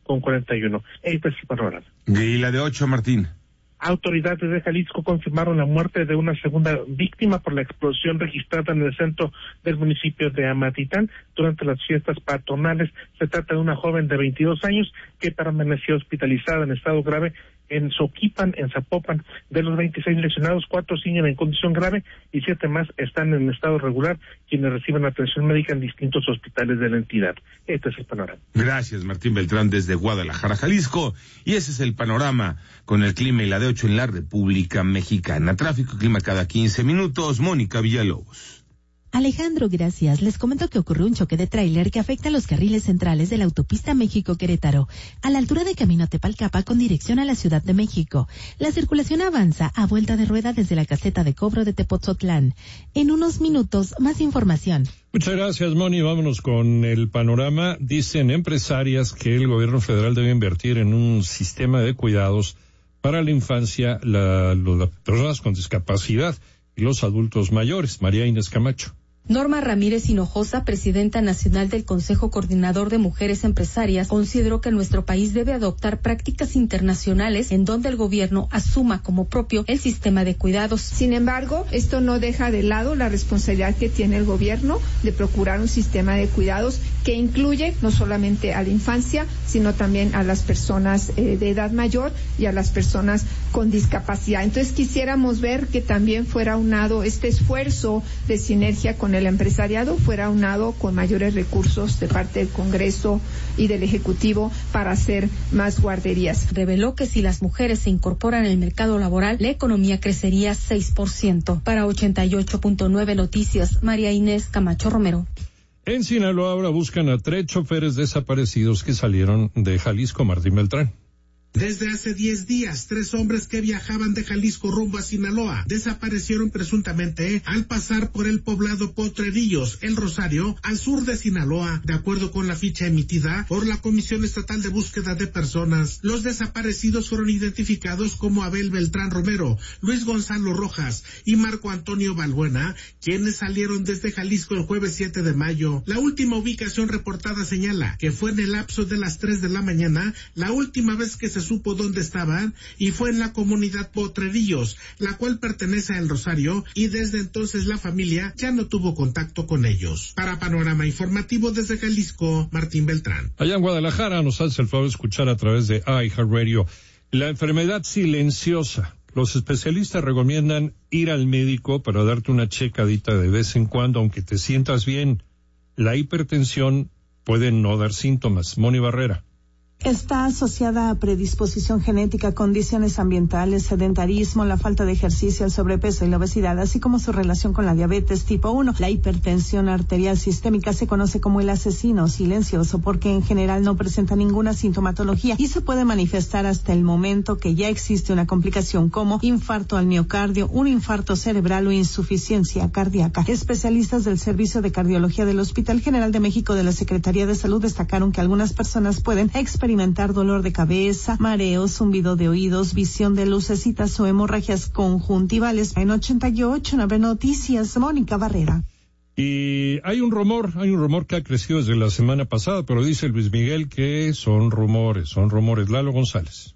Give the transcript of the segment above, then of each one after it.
6:41. Este es el panorama. Y la de 8, Martín. Autoridades de Jalisco confirmaron la muerte de una segunda víctima por la explosión registrada en el centro del municipio de Amatitán durante las fiestas patronales. Se trata de una joven de 22 años que permaneció hospitalizada en estado grave en Soquipan, en Zapopan. De los 26 lesionados, 4 siguen en condición grave y 7 más están en estado regular, quienes reciben atención médica en distintos hospitales de la entidad. Este es el panorama. Gracias, Martín Beltrán, desde Guadalajara, Jalisco. Y ese es el panorama con el clima y la de 8 en la República Mexicana. Tráfico y clima cada 15 minutos. Mónica Villalobos. Alejandro, gracias. Les comento que ocurrió un choque de tráiler que afecta los carriles centrales de la autopista México-Querétaro, a la altura de Camino Tepalcapa con dirección a la Ciudad de México. La circulación avanza a vuelta de rueda desde la caseta de cobro de Tepotzotlán. En unos minutos, más información. Muchas gracias, Moni. Vámonos con el panorama. Dicen empresarias que el gobierno federal debe invertir en un sistema de cuidados para la infancia, las personas con discapacidad y los adultos mayores. María Inés Camacho. Norma Ramírez Hinojosa, presidenta nacional del Consejo Coordinador de Mujeres Empresarias, consideró que nuestro país debe adoptar prácticas internacionales en donde el gobierno asuma como propio el sistema de cuidados. Sin embargo, esto no deja de lado la responsabilidad que tiene el gobierno de procurar un sistema de cuidados que incluye no solamente a la infancia, sino también a las personas de edad mayor y a las personas con discapacidad. Entonces quisiéramos ver que también fuera aunado este esfuerzo de sinergia con el empresariado, fuera aunado con mayores recursos de parte del Congreso y del Ejecutivo para hacer más guarderías. Reveló que si las mujeres se incorporan al mercado laboral, la economía crecería 6%. Para 88.9 Noticias, María Inés Camacho Romero. En Sinaloa ahora buscan a 3 choferes desaparecidos que salieron de Jalisco. Martín Beltrán. Desde hace 10 días, 3 hombres que viajaban de Jalisco rumbo a Sinaloa desaparecieron presuntamente al pasar por el poblado Potrerillos, El Rosario, al sur de Sinaloa. De acuerdo con la ficha emitida por la Comisión Estatal de Búsqueda de Personas, los desaparecidos fueron identificados como Abel Beltrán Romero, Luis Gonzalo Rojas y Marco Antonio Balbuena, quienes salieron desde Jalisco el jueves 7 de mayo. La última ubicación reportada señala que fue en el lapso de las 3 de la mañana, la última vez que se supo dónde estaban, y fue en la comunidad Potrerillos, la cual pertenece a El Rosario, y desde entonces la familia ya no tuvo contacto con ellos. Para Panorama Informativo desde Jalisco, Martín Beltrán. Allá en Guadalajara nos hace el favor de escuchar a través de iHeartRadio. La enfermedad silenciosa. Los especialistas recomiendan ir al médico para darte una checadita de vez en cuando, aunque te sientas bien. La hipertensión puede no dar síntomas. Moni Barrera. Está asociada a predisposición genética, condiciones ambientales, sedentarismo, la falta de ejercicio, el sobrepeso y la obesidad, así como su relación con la diabetes tipo 1. La hipertensión arterial sistémica se conoce como el asesino silencioso porque en general no presenta ninguna sintomatología y se puede manifestar hasta el momento que ya existe una complicación como infarto al miocardio, un infarto cerebral o insuficiencia cardíaca. Especialistas del Servicio de Cardiología del Hospital General de México de la Secretaría de Salud destacaron que algunas personas pueden experimentar dolor de cabeza, mareos, zumbido de oídos, visión de lucecitas o hemorragias conjuntivales. En 88.9 Noticias, Mónica Barrera. Y hay un rumor que ha crecido desde la semana pasada, pero dice Luis Miguel que son rumores. Lalo González.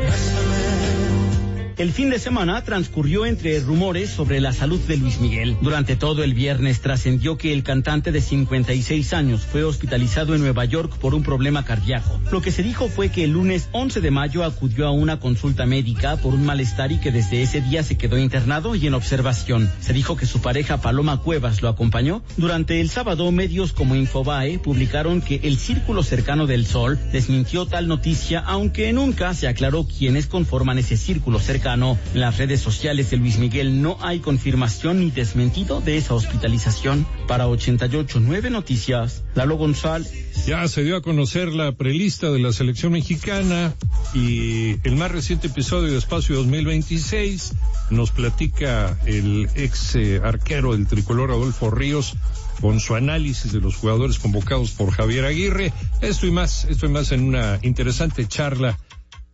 El fin de semana transcurrió entre rumores sobre la salud de Luis Miguel. Durante todo el viernes trascendió que el cantante de 56 años fue hospitalizado en Nueva York por un problema cardíaco. Lo que se dijo fue que el lunes 11 de mayo acudió a una consulta médica por un malestar y que desde ese día se quedó internado y en observación. Se dijo que su pareja Paloma Cuevas lo acompañó. Durante el sábado, medios como Infobae publicaron que el Círculo Cercano del Sol desmintió tal noticia, aunque nunca se aclaró quiénes conforman ese círculo cercano. En las redes sociales de Luis Miguel no hay confirmación ni desmentido de esa hospitalización. Para 88.9 Noticias, Lalo González. Ya se dio a conocer la prelista de la selección mexicana y el más reciente episodio de Espacio 2026 nos platica el ex arquero del tricolor Adolfo Ríos con su análisis de los jugadores convocados por Javier Aguirre. Esto y más en una interesante charla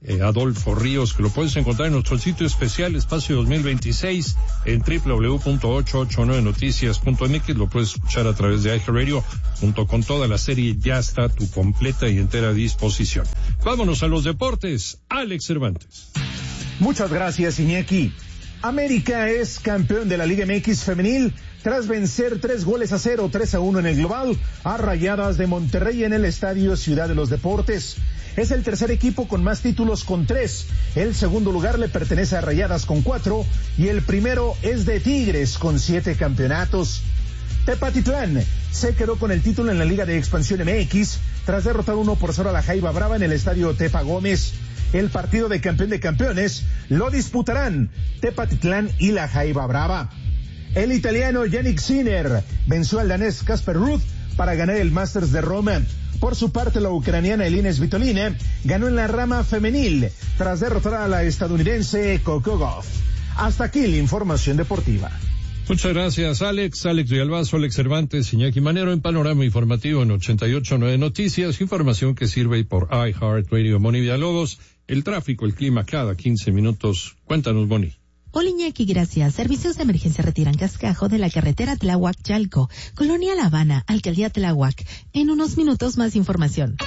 Adolfo Ríos, que lo puedes encontrar en nuestro sitio especial Espacio 2026 en www.889noticias.mx. Lo puedes escuchar a través de iHeartRadio. Junto con toda la serie ya está a tu completa y entera disposición. Vámonos a los deportes. Alex Cervantes. Muchas gracias, Iñaki. América es campeón de la Liga MX femenil tras vencer 3-0, 3-1 en el global a Rayadas de Monterrey en el Estadio Ciudad de los Deportes. Es el tercer equipo con más títulos con 3. El segundo lugar le pertenece a Rayadas con 4 y el primero es de Tigres con 7 campeonatos. Tepatitlán se quedó con el título en la Liga de Expansión MX tras derrotar 1-0 a la Jaiba Brava en el Estadio Tepa Gómez. El partido de campeón de campeones lo disputarán Tepatitlán y la Jaiba Brava. El italiano Yannick Sinner venció al danés Casper Ruud para ganar el Masters de Roma. Por su parte, la ucraniana Elina Svitolina ganó en la rama femenil tras derrotar a la estadounidense Coco Gauff. Hasta aquí la información deportiva. Muchas gracias, Alex. Alex Villalbazo, Alex Cervantes, Iñaki Manero en Panorama Informativo en 88.9 Noticias. Información que sirve por iHeartRadio. Moni Villalobos, el tráfico, el clima cada 15 minutos. Cuéntanos, Moni. Hola, Iñaki, gracias. Servicios de emergencia retiran cascajo de la carretera Tláhuac-Chalco, Colonia La Habana, Alcaldía Tláhuac. En unos minutos más información.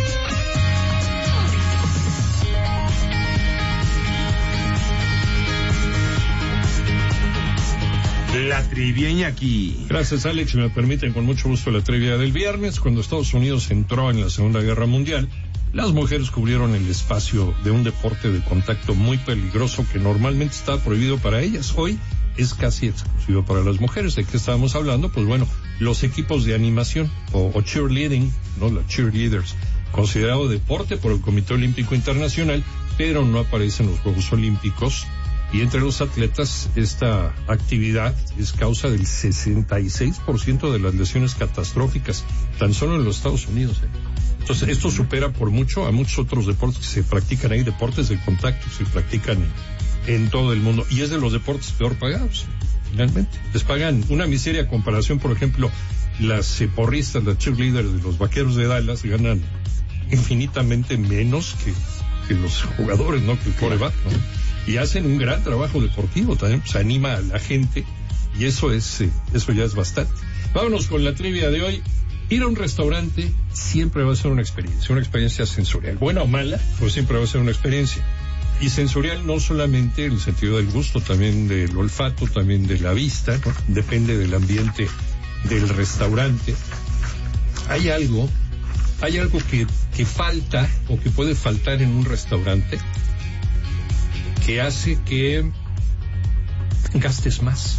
La trivia, Iñaki. Gracias, Alex. Si me permiten, con mucho gusto la trivia del viernes. Cuando Estados Unidos entró en la Segunda Guerra Mundial, las mujeres cubrieron el espacio de un deporte de contacto muy peligroso que normalmente está prohibido para ellas. Hoy es casi exclusivo para las mujeres. ¿De qué estábamos hablando? Pues bueno, los equipos de animación o cheerleading, ¿no? Las cheerleaders, considerado deporte por el Comité Olímpico Internacional, pero no aparece en los Juegos Olímpicos. Y entre los atletas, esta actividad es causa del 66% de las lesiones catastróficas, tan solo en los Estados Unidos. Entonces, esto supera por mucho a muchos otros deportes que se practican ahí, deportes de contacto que se practican en todo el mundo. Y es de los deportes peor pagados, finalmente. Les pagan una miseria a comparación, por ejemplo, las porristas, las cheerleaders de los Vaqueros de Dallas ganan infinitamente menos que los jugadores, ¿no? Que el quarterback, ¿no? Y hacen un gran trabajo deportivo también, pues anima a la gente, y eso ya es bastante. Vámonos con la trivia de hoy. Ir a un restaurante siempre va a ser una experiencia sensorial, buena o mala, pues siempre va a ser una experiencia. Y sensorial no solamente en el sentido del gusto, también del olfato, también de la vista, ¿no? Depende del ambiente del restaurante. Hay algo que falta o que puede faltar en un restaurante que hace que gastes más.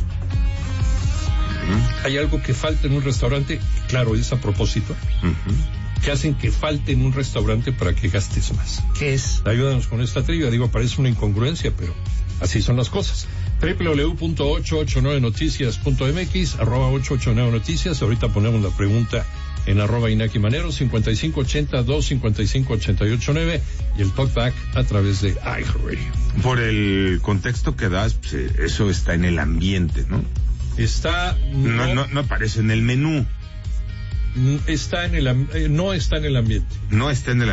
Hay algo que falta en un restaurante, claro, es a propósito, que hacen que falte en un restaurante para que gastes más. ¿Qué es? Ayúdanos con esta trivia. Digo, parece una incongruencia, pero así son las cosas. www.889noticias.mx, @889noticias. Ahorita ponemos la pregunta en @Iñaki Manero, 5580-255-889, y el talkback a través de iHeartRadio. Por el contexto que das, pues, eso está en el ambiente, ¿no? No aparece en el menú. No está en el ambiente. No está en el ambiente. No está en el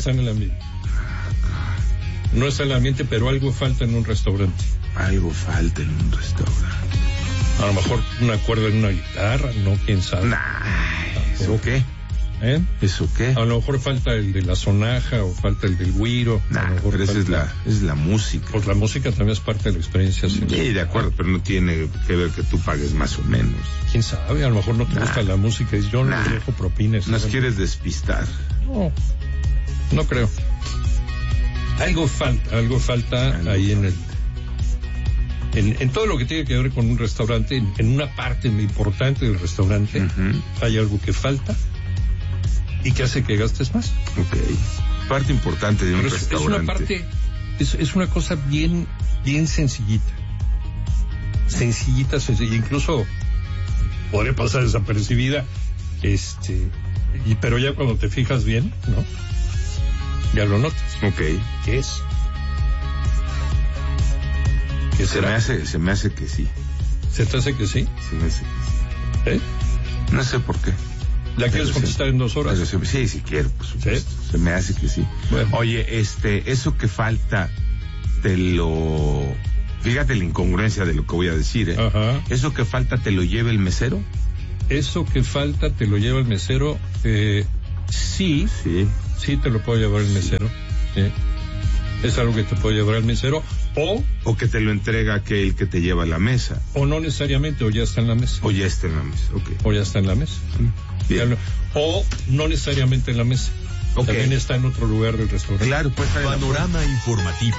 ambiente, pero algo falta en un restaurante. Algo falta en un restaurante. A lo mejor una cuerda en una guitarra, no, quién sabe. ¿Eso qué? ¿Eso qué? A lo mejor falta el de la sonaja o falta el del güiro. Pero esa es la música. Pues la música también es parte de la experiencia. Sí, de acuerdo, pero no tiene que ver que tú pagues más o menos. ¿Quién sabe? A lo mejor no te gusta la música y yo no le dejo propines. Nos quieres despistar. No creo. Algo falta ahí en todo lo que tiene que ver con un restaurante, en una parte muy importante del restaurante, hay algo que falta y que hace que gastes más. Ok. Parte importante de un restaurante. Es una cosa bien sencillita. Sencillita. Incluso podría pasar desapercibida, pero ya cuando te fijas bien, ¿no? Ya lo notas. Ok. ¿Qué es? Se me hace que sí. ¿Se te hace que sí? Se me hace que sí. ¿Eh? No sé por qué. ¿La quieres contestar en 2 horas? Sí, si quiero, por supuesto. ¿Sí? Se me hace que sí. Bueno. Oye, eso que falta, fíjate la incongruencia de lo que voy a decir, Ajá. ¿Eso que falta te lo lleva el mesero? Eso que falta te lo lleva el mesero, sí, te lo puedo llevar el mesero, sí. Es algo que te puede llevar el mesero, o que te lo entrega aquel que te lleva a la mesa. O no necesariamente, o ya está en la mesa. O ya está en la mesa, ok. O ya está en la mesa. Bien. O no necesariamente en la mesa. Okay. También está en otro lugar del restaurante. Claro, pues. Panorama informativo.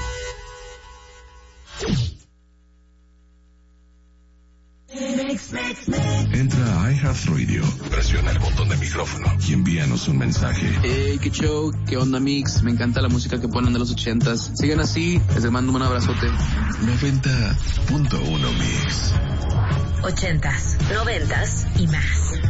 Entra a iHeartRadio, presiona el botón de micrófono y envíanos un mensaje. Hey, qué show, qué onda Mix, me encanta la música que ponen de los 80s. Sigan así, les mando un abrazote. 90.1 Mix. 80s, 90s y más.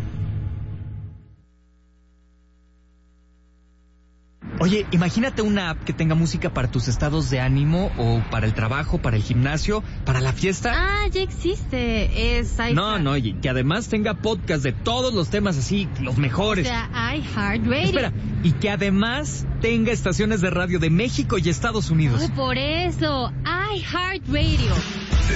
Oye, imagínate una app que tenga música para tus estados de ánimo o para el trabajo, para el gimnasio, para la fiesta. Ah, ya existe, es iHeart. No, y que además tenga podcast de todos los temas así, los mejores. O sea, iHeartRadio. Espera, y que además tenga estaciones de radio de México y Estados Unidos. Por eso, iHeartRadio.